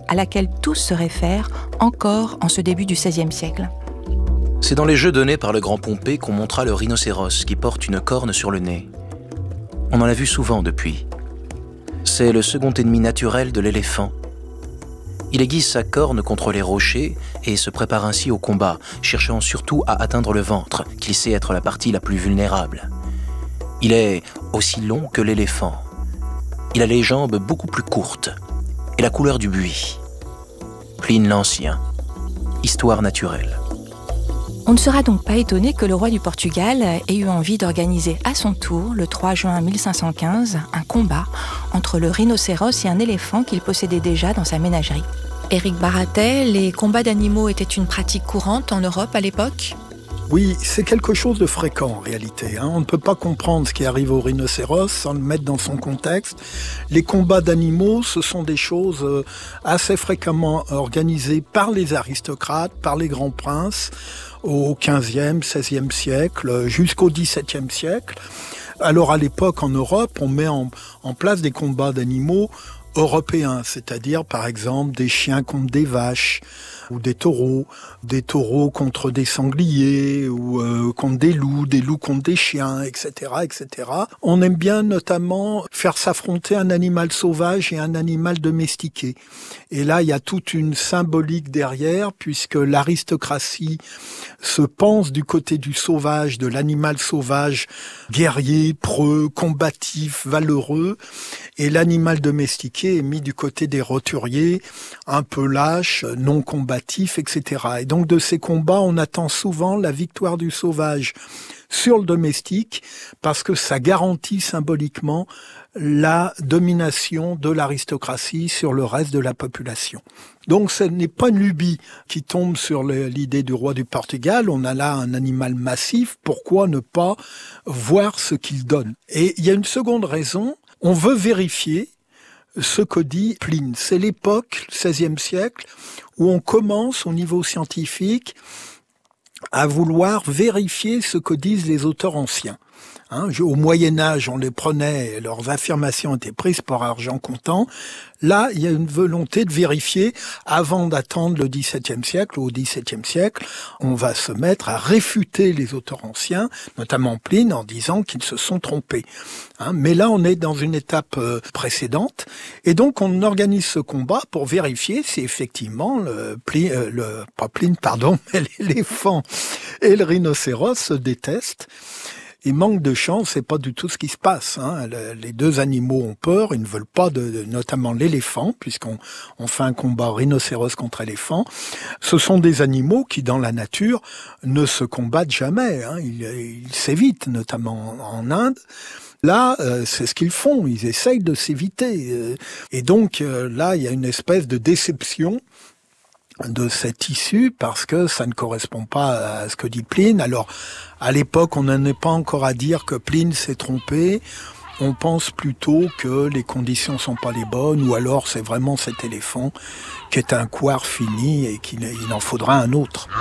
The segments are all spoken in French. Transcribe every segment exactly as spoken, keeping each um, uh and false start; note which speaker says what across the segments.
Speaker 1: à laquelle tous se réfèrent encore en ce début du seizième siècle.
Speaker 2: C'est dans les jeux donnés par le grand Pompée qu'on montra le rhinocéros qui porte une corne sur le nez. On en a vu souvent depuis. C'est le second ennemi naturel de l'éléphant. Il aiguise sa corne contre les rochers et se prépare ainsi au combat, cherchant surtout à atteindre le ventre, qu'il sait être la partie la plus vulnérable. Il est aussi long que l'éléphant. Il a les jambes beaucoup plus courtes et la couleur du buis. Pline l'Ancien. Histoire naturelle.
Speaker 1: On ne sera donc pas étonné que le roi du Portugal ait eu envie d'organiser à son tour, le trois juin mille cinq cent quinze, un combat entre le rhinocéros et un éléphant qu'il possédait déjà dans sa ménagerie. Éric Baratet, les combats d'animaux étaient une pratique courante en Europe à l'époque ?
Speaker 3: Oui, c'est quelque chose de fréquent en réalité. Hein. On ne peut pas comprendre ce qui arrive au rhinocéros sans le mettre dans son contexte. Les combats d'animaux, ce sont des choses assez fréquemment organisées par les aristocrates, par les grands princes, au quinzième, seizième siècle, jusqu'au dix-septième siècle. Alors à l'époque, en Europe, on met en, en place des combats d'animaux européens, c'est-à-dire par exemple des chiens contre des vaches, ou des taureaux, des taureaux contre des sangliers, ou euh, contre des loups, des loups contre des chiens, et cetera, et cetera. On aime bien notamment faire s'affronter un animal sauvage et un animal domestiqué. Et là, il y a toute une symbolique derrière, puisque l'aristocratie se pense du côté du sauvage, de l'animal sauvage, guerrier, preux, combatif, valeureux, et l'animal domestiqué est mis du côté des roturiers, un peu lâches, non combatifs, et cetera. Et donc de ces combats, on attend souvent la victoire du sauvage sur le domestique, parce que ça garantit symboliquement la domination de l'aristocratie sur le reste de la population. Donc ce n'est pas une lubie qui tombe sur l'idée du roi du Portugal. On a là un animal massif, pourquoi ne pas voir ce qu'il donne ? Et il y a une seconde raison, on veut vérifier ce que dit Pline. C'est l'époque, le seizième siècle, où on commence au niveau scientifique à vouloir vérifier ce que disent les auteurs anciens. Hein, au Moyen-Âge, on les prenait, leurs affirmations étaient prises pour argent comptant. Là, il y a une volonté de vérifier, avant d'attendre le dix-septième siècle, ou au dix-septième siècle, on va se mettre à réfuter les auteurs anciens, notamment Pline, en disant qu'ils se sont trompés. Hein, mais là, on est dans une étape euh, précédente, et donc on organise ce combat pour vérifier si effectivement, le, Pline, euh, le pas Pline, pardon, mais l'éléphant et le rhinocéros se détestent. Et manque de chance, c'est pas du tout ce qui se passe. Hein. Les deux animaux ont peur, ils ne veulent pas, de, de notamment l'éléphant, puisqu'on on fait un combat rhinocéros contre éléphant. Ce sont des animaux qui, dans la nature, ne se combattent jamais. Hein. Ils, ils s'évitent, notamment en Inde. Là, euh, c'est ce qu'ils font, ils essayent de s'éviter. Et donc, euh, là, il y a une espèce de déception de cette issue parce que ça ne correspond pas à ce que dit Pline. Alors, à l'époque, on n'en est pas encore à dire que Pline s'est trompé. On pense plutôt que les conditions sont pas les bonnes, ou alors c'est vraiment cet éléphant qui est un couard fini et qu'il il en faudra un autre.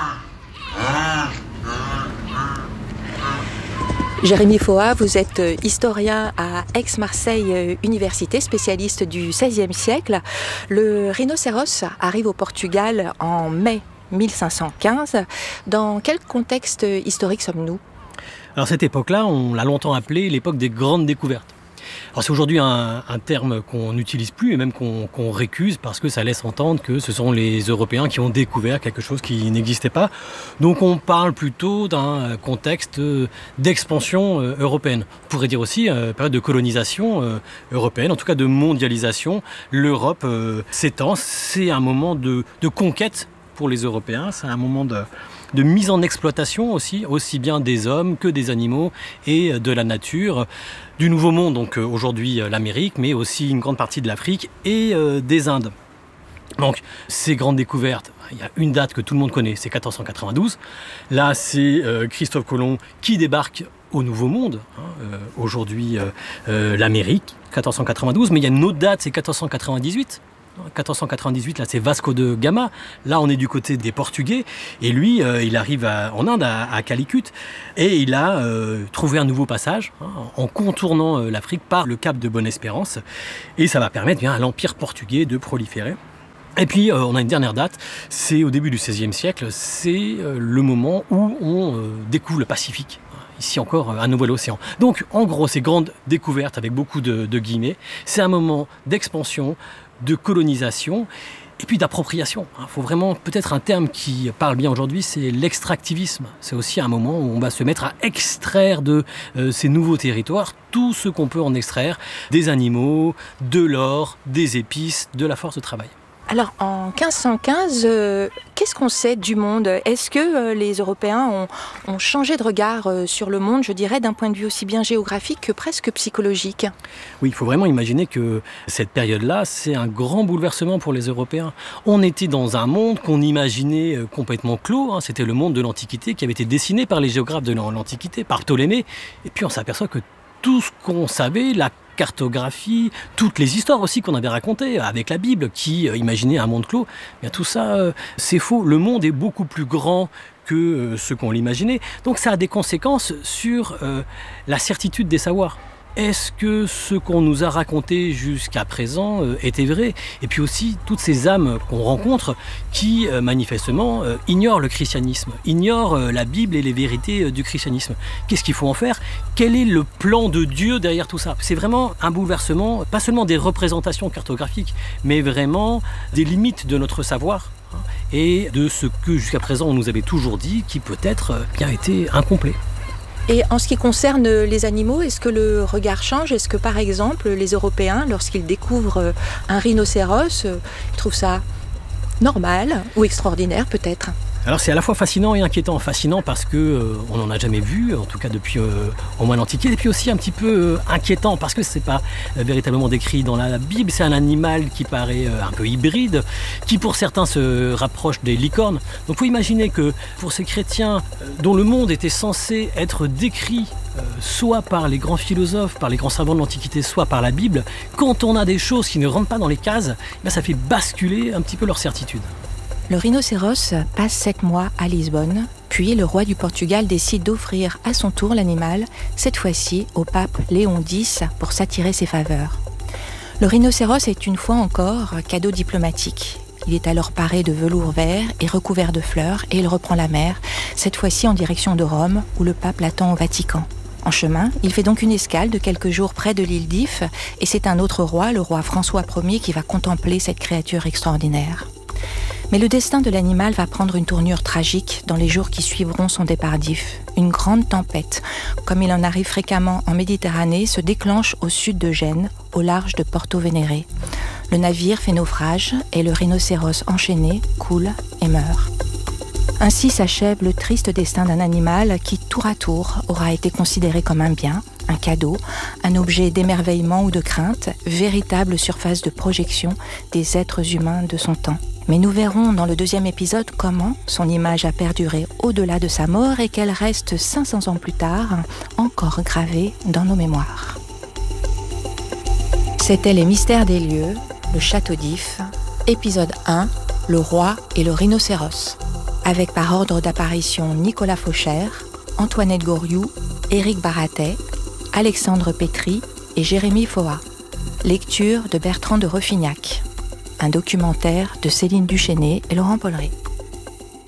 Speaker 1: Jérémy Foa, vous êtes historien à Aix-Marseille Université, spécialiste du seizième siècle. Le rhinocéros arrive au Portugal en mai mille cinq cent quinze. Dans quel contexte historique sommes-nous ?
Speaker 4: Alors cette époque-là, on l'a longtemps appelée l'époque des grandes découvertes. Alors c'est aujourd'hui un, un terme qu'on n'utilise plus et même qu'on, qu'on récuse parce que ça laisse entendre que ce sont les Européens qui ont découvert quelque chose qui n'existait pas. Donc on parle plutôt d'un contexte d'expansion européenne. On pourrait dire aussi euh, période de colonisation euh, européenne, en tout cas de mondialisation. L'Europe euh, s'étend, c'est un moment de, de conquête pour les Européens, c'est un moment de... de mise en exploitation aussi, aussi bien des hommes que des animaux et de la nature, du Nouveau Monde, donc aujourd'hui l'Amérique, mais aussi une grande partie de l'Afrique et euh, des Indes. Donc ces grandes découvertes, il y a une date que tout le monde connaît, c'est quatorze cent quatre-vingt-douze. Là, c'est euh, Christophe Colomb qui débarque au Nouveau Monde, hein, euh, aujourd'hui euh, euh, l'Amérique, quatorze cent quatre-vingt-douze, mais il y a une autre date, c'est quatorze cent quatre-vingt-dix-huit. quatorze cent quatre-vingt-dix-huit, là c'est Vasco de Gama. Là on est du côté des Portugais et lui euh, il arrive à, en Inde à, à Calicut et il a euh, trouvé un nouveau passage hein, en contournant euh, l'Afrique par le cap de Bonne-Espérance et ça va permettre bien à l'empire portugais de proliférer. Et puis, euh, on a une dernière date, c'est au début du seizième siècle, c'est euh, le moment où on euh, découvre le Pacifique. Ici encore, un nouvel océan. Donc, en gros, ces grandes découvertes, avec beaucoup de, de guillemets, c'est un moment d'expansion, de colonisation, et puis d'appropriation. Il faut vraiment, peut-être un terme qui parle bien aujourd'hui, c'est l'extractivisme. C'est aussi un moment où on va se mettre à extraire de euh, ces nouveaux territoires tout ce qu'on peut en extraire, des animaux, de l'or, des épices, de la force de travail.
Speaker 1: Alors, en quinze cent quinze, euh, qu'est-ce qu'on sait du monde ? Est-ce que euh, les Européens ont, ont changé de regard euh, sur le monde, je dirais, d'un point de vue aussi bien géographique que presque psychologique ?
Speaker 4: Oui, il faut vraiment imaginer que cette période-là, c'est un grand bouleversement pour les Européens. On était dans un monde qu'on imaginait complètement clos, hein. C'était le monde de l'Antiquité qui avait été dessiné par les géographes de l'Antiquité, par Ptolémée, et puis on s'aperçoit que tout ce qu'on savait, la cartographie, toutes les histoires aussi qu'on avait racontées avec la Bible qui euh, imaginait un monde clos, bien tout ça euh, c'est faux. Le monde est beaucoup plus grand que euh, ce qu'on l'imaginait. Donc ça a des conséquences sur euh, la certitude des savoirs. Est-ce que ce qu'on nous a raconté jusqu'à présent euh, était vrai ? Et puis aussi toutes ces âmes qu'on rencontre qui euh, manifestement euh, ignorent le christianisme, ignorent euh, la Bible et les vérités euh, du christianisme. Qu'est-ce qu'il faut en faire ? Quel est le plan de Dieu derrière tout ça ? C'est vraiment un bouleversement, pas seulement des représentations cartographiques, mais vraiment des limites de notre savoir hein, et de ce que jusqu'à présent on nous avait toujours dit qui peut-être euh, bien été incomplet.
Speaker 1: Et en ce qui concerne les animaux, est-ce que le regard change ? Est-ce que par exemple les Européens, lorsqu'ils découvrent un rhinocéros, ils trouvent ça normal ou extraordinaire peut-être ?
Speaker 4: Alors c'est à la fois fascinant et inquiétant. Fascinant parce que euh, on n'en a jamais vu, en tout cas depuis euh, au moins l'Antiquité, et puis aussi un petit peu euh, inquiétant parce que c'est pas euh, véritablement décrit dans la Bible. C'est un animal qui paraît euh, un peu hybride, qui pour certains se rapproche des licornes. Donc faut imaginer que pour ces chrétiens euh, dont le monde était censé être décrit euh, soit par les grands philosophes, par les grands savants de l'Antiquité, soit par la Bible, quand on a des choses qui ne rentrent pas dans les cases, ben, ça fait basculer un petit peu leur certitude.
Speaker 1: Le rhinocéros passe sept mois à Lisbonne, puis le roi du Portugal décide d'offrir à son tour l'animal, cette fois-ci au pape Léon X, pour s'attirer ses faveurs. Le rhinocéros est une fois encore cadeau diplomatique. Il est alors paré de velours vert et recouvert de fleurs et il reprend la mer, cette fois-ci en direction de Rome, où le pape l'attend au Vatican. En chemin, il fait donc une escale de quelques jours près de l'île d'If et c'est un autre roi, le roi François Ier, qui va contempler cette créature extraordinaire. Mais le destin de l'animal va prendre une tournure tragique dans les jours qui suivront son départ d'If. Une grande tempête, comme il en arrive fréquemment en Méditerranée, se déclenche au sud de Gênes, au large de Porto Venere. Le navire fait naufrage et le rhinocéros enchaîné coule et meurt. Ainsi s'achève le triste destin d'un animal qui, tour à tour, aura été considéré comme un bien, un cadeau, un objet d'émerveillement ou de crainte, véritable surface de projection des êtres humains de son temps. Mais nous verrons dans le deuxième épisode comment son image a perduré au-delà de sa mort et qu'elle reste cinq cents ans plus tard encore gravée dans nos mémoires. C'était Les Mystères des lieux, le château d'If, épisode un, le roi et le rhinocéros. Avec par ordre d'apparition Nicolas Fauchère, Antoinette Goriou, Éric Baratet, Alexandre Pétry et Jérémy Foa. Lecture de Bertrand de Refignac. Un documentaire de Céline Duchesnay et Laurent Polleret.